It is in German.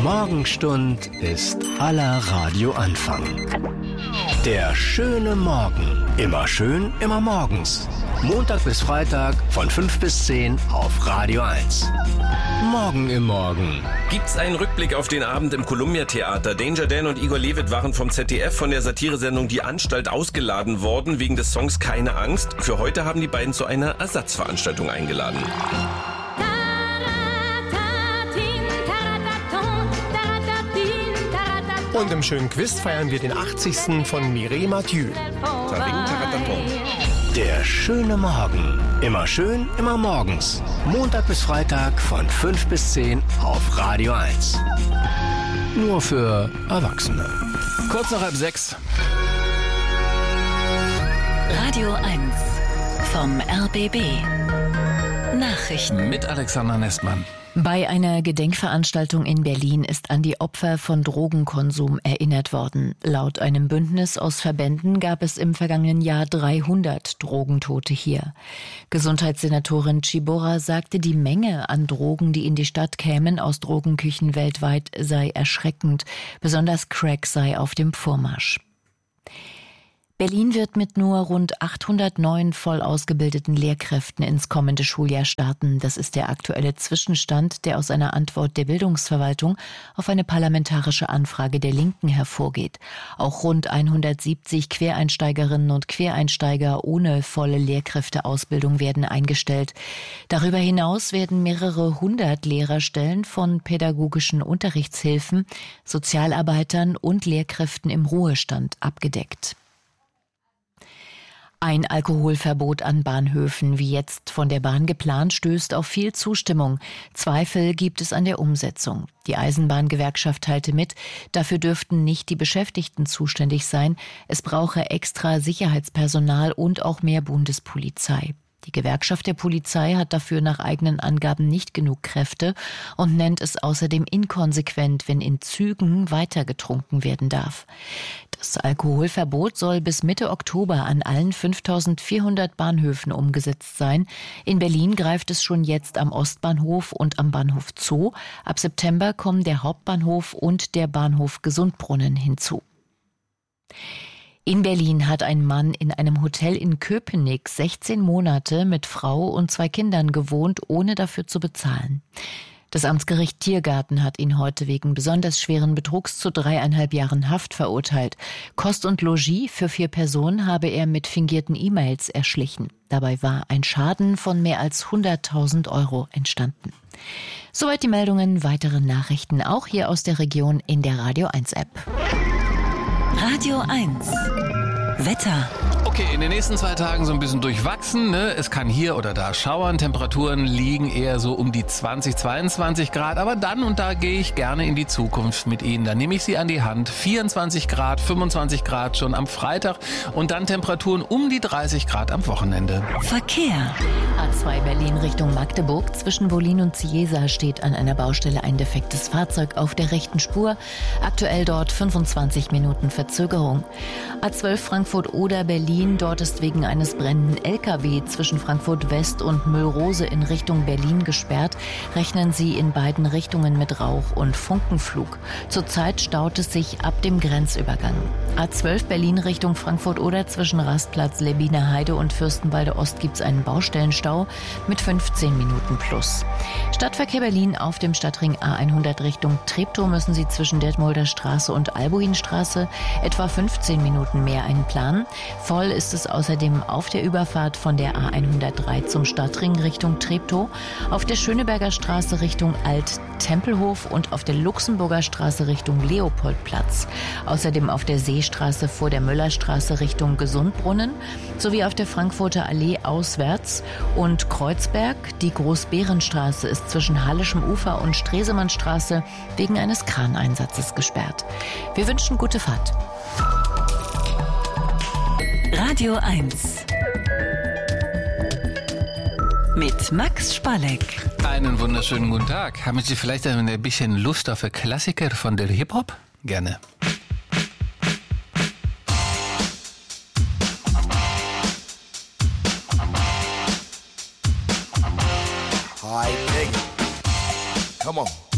Morgenstund ist aller Radioanfang. Der schöne Morgen. Immer schön, immer morgens. Montag bis Freitag von 5 bis 10 auf Radio 1. Morgen im Morgen. Gibt's einen Rückblick auf den Abend im Columbia-Theater? Danger Dan und Igor Levit waren vom ZDF von der Satiresendung Die Anstalt ausgeladen worden wegen des Songs Keine Angst. Für heute haben die beiden zu einer Ersatzveranstaltung eingeladen. Und im schönen Quiz feiern wir den 80. von Mireille Mathieu. Der schöne Morgen. Immer schön, immer morgens. Montag bis Freitag von 5 bis 10 auf Radio 1. Nur für Erwachsene. Kurz nach 5:30. Radio 1 vom RBB. Nachrichten. Mit Alexander Nestmann. Bei einer Gedenkveranstaltung in Berlin ist an die Opfer von Drogenkonsum erinnert worden. Laut einem Bündnis aus Verbänden gab es im vergangenen Jahr 300 Drogentote hier. Gesundheitssenatorin Ciborra sagte, die Menge an Drogen, die in die Stadt kämen aus Drogenküchen weltweit, sei erschreckend. Besonders Crack sei auf dem Vormarsch. Berlin wird mit nur rund 800 neuen voll ausgebildeten Lehrkräften ins kommende Schuljahr starten. Das ist der aktuelle Zwischenstand, der aus einer Antwort der Bildungsverwaltung auf eine parlamentarische Anfrage der Linken hervorgeht. Auch rund 170 Quereinsteigerinnen und Quereinsteiger ohne volle Lehrkräfteausbildung werden eingestellt. Darüber hinaus werden mehrere hundert Lehrerstellen von pädagogischen Unterrichtshilfen, Sozialarbeitern und Lehrkräften im Ruhestand abgedeckt. Ein Alkoholverbot an Bahnhöfen, wie jetzt von der Bahn geplant, stößt auf viel Zustimmung. Zweifel gibt es an der Umsetzung. Die Eisenbahngewerkschaft teilte mit, dafür dürften nicht die Beschäftigten zuständig sein. Es brauche extra Sicherheitspersonal und auch mehr Bundespolizei. Die Gewerkschaft der Polizei hat dafür nach eigenen Angaben nicht genug Kräfte und nennt es außerdem inkonsequent, wenn in Zügen weiter getrunken werden darf. Das Alkoholverbot soll bis Mitte Oktober an allen 5.400 Bahnhöfen umgesetzt sein. In Berlin greift es schon jetzt am Ostbahnhof und am Bahnhof Zoo. Ab September kommen der Hauptbahnhof und der Bahnhof Gesundbrunnen hinzu. In Berlin hat ein Mann in einem Hotel in Köpenick 16 Monate mit Frau und 2 Kindern gewohnt, ohne dafür zu bezahlen. Das Amtsgericht Tiergarten hat ihn heute wegen besonders schweren Betrugs zu 3,5 Jahren Haft verurteilt. Kost und Logis für 4 Personen habe er mit fingierten E-Mails erschlichen. Dabei war ein Schaden von mehr als 100.000 € entstanden. Soweit die Meldungen, weitere Nachrichten auch hier aus der Region in der Radio 1 App. Radio 1 Wetter. Okay, in den nächsten 2 Tagen so ein bisschen durchwachsen, ne? Es kann hier oder da schauern. Temperaturen liegen eher so um die 20, 22 Grad. Aber dann und da gehe ich gerne in die Zukunft mit Ihnen. Dann nehme ich Sie an die Hand. 24 Grad, 25 Grad schon am Freitag und dann Temperaturen um die 30 Grad am Wochenende. Verkehr. A2 Berlin Richtung Magdeburg. Zwischen Bolin und Ciesa steht an einer Baustelle ein defektes Fahrzeug auf der rechten Spur. Aktuell dort 25 Minuten Verzögerung. A12 Frankfurt-Oder Berlin. Dort ist wegen eines brennenden LKW zwischen Frankfurt West und Müllrose in Richtung Berlin gesperrt. Rechnen Sie in beiden Richtungen mit Rauch und Funkenflug. Zurzeit staut es sich ab dem Grenzübergang. A12 Berlin Richtung Frankfurt-Oder zwischen Rastplatz Lebiner Heide und Fürstenwalde Ost gibt es einen Baustellenstau mit 15 Minuten plus. Stadtverkehr Berlin auf dem Stadtring A100 Richtung Treptow müssen Sie zwischen Detmolder Straße und Albuinstraße etwa 15 Minuten mehr einplanen. Voll ist es außerdem auf der Überfahrt von der A103 zum Stadtring Richtung Treptow, auf der Schöneberger Straße Richtung Alt-Tempelhof und auf der Luxemburger Straße Richtung Leopoldplatz. Außerdem auf der Seestraße vor der Müllerstraße Richtung Gesundbrunnen sowie auf der Frankfurter Allee auswärts und Kreuzberg. Die Großbärenstraße ist zwischen Hallischem Ufer und Stresemannstraße wegen eines Kraneinsatzes gesperrt. Wir wünschen gute Fahrt. Radio 1 mit Max Spalleck. Einen wunderschönen guten Tag. Haben Sie vielleicht ein bisschen Lust auf einen Klassiker von der Hip-Hop? Gerne. Hi, nigga. Come on.